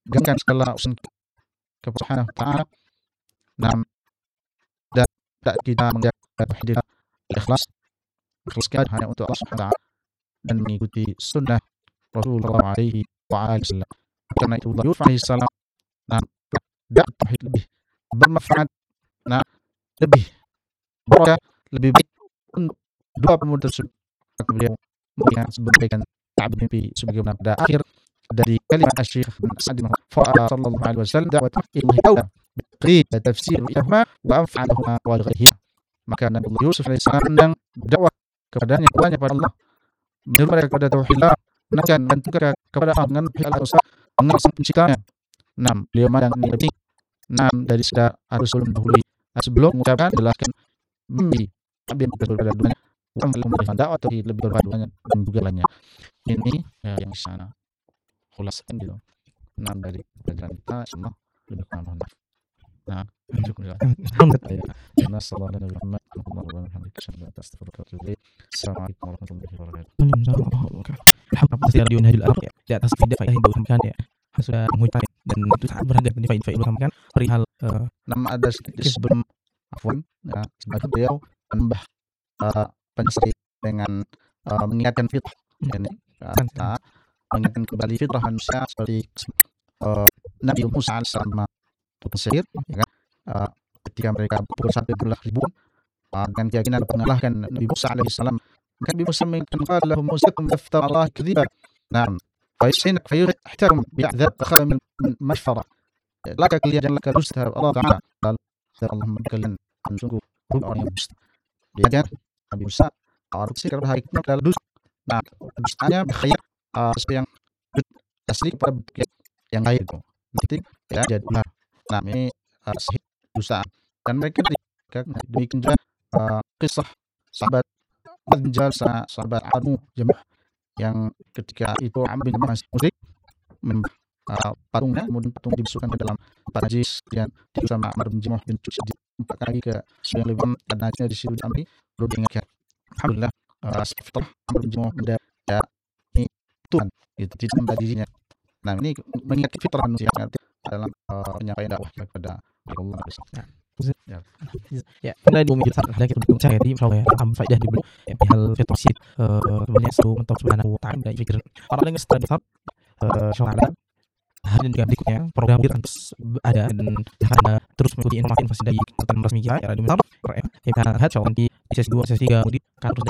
pegangkan segala urusan kepada Subhanahu wa taala. Nah, dan kita menjaga tauhid ikhlas hanya untuk Allah Subhanahu wa taala dan mengikuti sunnah Rasulullah alaihi wasallam. Karena itu Yusuf alaihi salam tauhid lebih bermanfaat, lebih barakah, lebih baik untuk dua pemuda tersebut. Beliau melihat sebagian mimpi sebagaimana pada akhir dari kalimat Syekh bin Sa'd sallallahu alaihi wasallam, da'wat ilahi awla biqid tafsir ihma wa anfa'ahuma wa ghairihi. Maka Nabi Yusuf alaihi salam sedang berdakwah kepadanya kepada Allah, menyeru mereka kepada tauhid, menekan dan tegar kepada Allah dengan al-usaha dengan sang penciptanya. Beliau memandang ini penting. Dari segala harus sebelum mengucapkan jelaskan mimpi yang berbeda dunia, bukan memberikan dakwah atau lebih berbeda dan juga lainnya. Ini yang di sana khulasan gitu. Dari pelajaran kita semua lebih kurang. Alhamdulillah. Assalamualaikum warahmatullahi wabarakatuh. Alhamdulillah radio Nahil Al di atas video file yang disampaikan ya. Sudah mengucapkan dan itu sangat berharga di file disampaikan perihal ada sedikit sebelum sebagai beliau menambah penyesuaian dengan mengingatkan fitrah ini, mengingatkan kembali fitrah manusia seperti Nabi Musa alaihissalam Mesir, ya kan? Ketika mereka bersatu berulah ribuan dengan keyakinan mengalahkan Nabi Musa alaihissalam, maka Nabi Musa mengingatkan qala Musa taftar Allah kadhiba. فيحترم بعذاب أخذ من مشفرة لك كليا جل لك رشدها الله تعالى قال اللهم كلن sungguh orang yang dusta. Dia kan Nabi Musa harus sikap hari itu adalah dusta. Dustanya berkhayal sesuatu yang asli kepada yang lain itu. Nanti ya jadi benar. Ini dusta. Dan mereka demikian juga kisah sahabat menjal sahabat Abu Jamaah yang ketika itu Amr bin Mas musyrik patungnya, kemudian patung dimasukkan ke dalam najis, dan dia sama Amr bin Jamaah bin cuci empat kali ke sungai Lebanon dan najisnya di situ diambil, baru diingatkan. Alhamdulillah setelah Amr bin Jamaah benda ya ini Tuhan itu tidak membadinya. Ini mengingatkan fitrah manusia dalam penyampaian dakwah kepada Allah. Karena di umumnya ada kita berbicara di misalnya am faedah di hal fitrah sebenarnya seru untuk subhanahu wa ta'ala pikir orang yang setelah besar insyaallah hari dan juga berikutnya program kita ada dan akan terus mengikuti informasi dari konten resmi kita ya di Mesir kita lihat insyaallah di sesi 2 sesi 3 kemudian akan terus